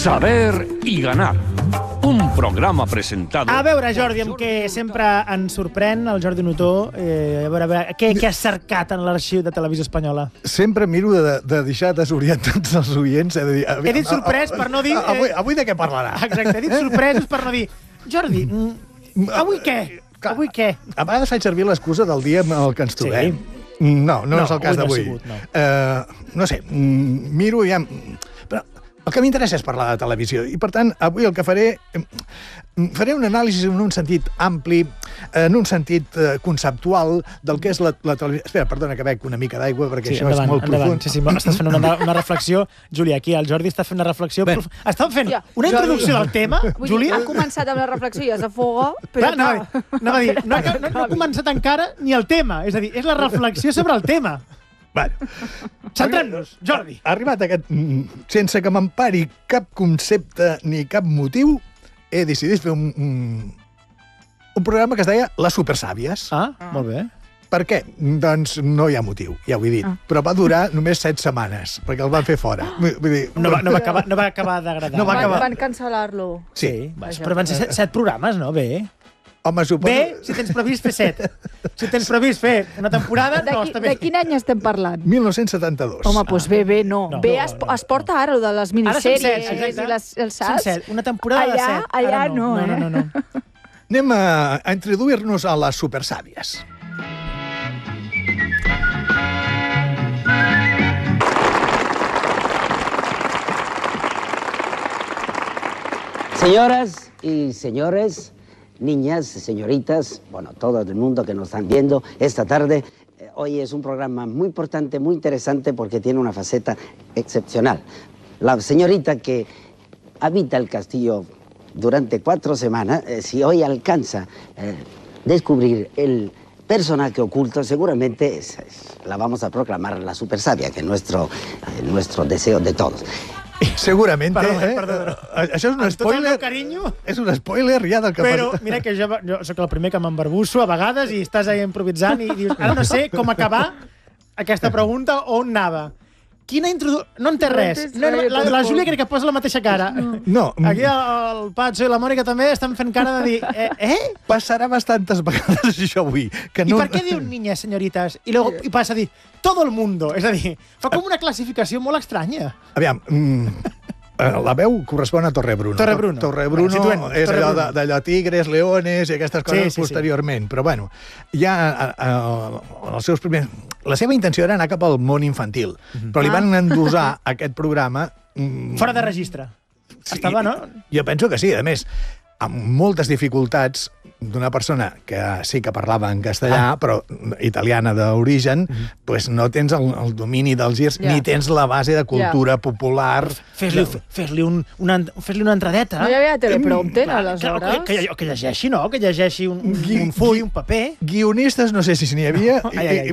Saber y ganar. Un programa presentado... A veure, Jordi, amb què sempre ens sorprèn el Jordi Notó. A veure, què has cercat en l'arxiu de Televisió Espanyola? Sempre miro de deixar desorientats els oients. He dit sorprès per no dir... Avui de què parlarà? Exacte, he dit sorpresos per no dir... Jordi, avui què? Avui què? A vegades faig servir l'excusa del dia amb el que ens trobem. No és el cas d'avui. No sé, miro i ja... Però el que m'interessa és parlar de televisió i, per tant, avui el que faré un anàlisi en un sentit ampli, en un sentit conceptual del que és la televisió. Espera, perdona que bec una mica d'aigua perquè això és molt profund. Sí, estàs fent una reflexió. Júlia, aquí el Jordi està fent una reflexió. Estàvem fent una introducció del tema, Júlia. Ha començat amb la reflexió i es afoga, però no ha començat encara ni el tema. És a dir, és la reflexió sobre el tema. Centrem-nos, Jordi. Arribat a aquest... Sense que m'empari cap concepte ni cap motiu, he decidit fer un programa que es deia Les Supersàvies. Molt bé. Per què? Doncs no hi ha motiu, ja ho he dit. Però va durar només 7 setmanes, perquè el van fer fora. No va acabar d'agradar. Van cancel·lar-lo. Sí. Però van ser 7 programes, no? Bé. Home, suposo... Bé, si tens previst fer 7. Si tens previst fer una temporada, no, està bé. De quin any estem parlant? 1972. Home, doncs bé, no. Bé es porta ara, de les minissèries i els salts. Una temporada de 7. Allà no, No. Anem a introduir-nos a les supersàvies. Señoras y señores, niñas, señoritas, bueno, todo el mundo que nos están viendo esta tarde, hoy es un programa muy importante, muy interesante porque tiene una faceta excepcional. La señorita que habita el castillo durante 4 semanas, si hoy alcanza descubrir el personaje oculto, seguramente la vamos a proclamar la supersabia, que es nuestro deseo de todos. Segurament. Perdó. Això és un spoiler. És un spoiler ja del que... Però mira que jo soc el primer que m'embarbusso a vegades i estàs ahí improvisant i dius, ara no sé com acabar aquesta pregunta o on anava. Quina introducció... No entès res. La Júlia crec que posa la mateixa cara. No. Aquí el Patxo i la Mònica també estan fent cara de dir... Passarà bastantes vegades això avui. I per què diu niñas, señoritas? I passa a dir todo el mundo. És a dir, fa com una classificació molt estranya. Aviam, la veu correspon a Torrebruno. Torrebruno és allò d'allò tigres, leones i aquestes coses posteriorment. Però, bueno, ja els seus primers... La seva intenció era anar cap al món infantil, però li van endosar aquest programa... Fora de registre. Estava, no? Jo penso que sí. A més, amb moltes dificultats d'una persona que sí que parlava en castellà, però italiana d'origen, doncs no tens el domini dels girs, ni tens la base de cultura popular. Fes-li una entradeta. No hi havia teleprompter, aleshores? Que llegeixi, no? Que llegeixi un full, un paper. Guionistes no sé si n'hi havia.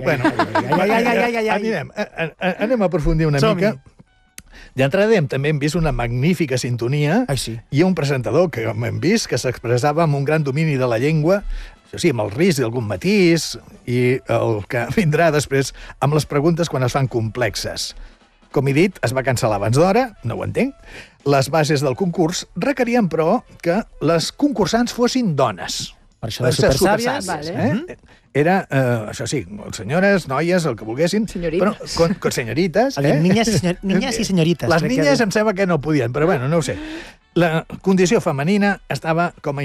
Anem a aprofundir una mica. D'entrada també hem vist una magnífica sintonia i un presentador que hem vist que s'expressava amb un gran domini de la llengua, això sí, amb el risc d'algun matís i el que vindrà després amb les preguntes quan es fan complexes. Com he dit, es va cancel·lar abans d'hora, no ho entenc. Les bases del concurs requerien, però, que les concursants fossin dones. Per això de supersàvies. Era, això sí, senyores, noies, el que volguessin. Senyorites. Però, senyorites. Niñas i senyorites. Les niñes em sembla que no podien, però bueno, no ho sé. La condició femenina estava com a